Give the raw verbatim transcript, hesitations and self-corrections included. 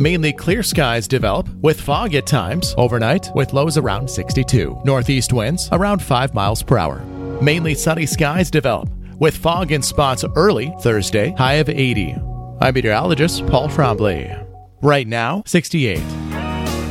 Mainly clear skies develop with fog at times overnight with lows around sixty-two. Northeast winds around five miles per hour. Mainly sunny skies develop with fog in spots early Thursday, high of eighty. I'm meteorologist Paul Trombley. Right now, sixty-eight.